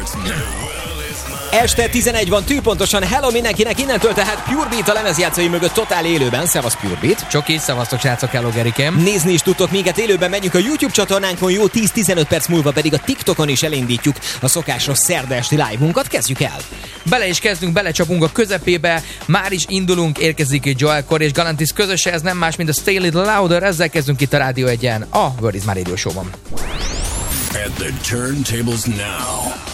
Este 11 van, tűpontosan hello mindenkinek, innentől tehát Pure Beat a lemezjátszói mögött totál élőben. Szevasz Pure Beat. Csoki, szevasztok srácok, hello Gerikém. Nézni is tudtok minket élőben, megyünk a YouTube csatornánkon, jó 10-15 perc múlva pedig a TikTokon is elindítjuk a szokásos szerda esti live-unkat. Kezdjük el. Bele is kezdünk, belecsapunk a közepébe, már is indulunk, érkezik Joel Corey és Galantis közöse, ez nem más, mint a Stay Little Louder, ezzel kezdünk itt a Rádió 1-en, a Word is My Radio Show-ban. At the turntables now,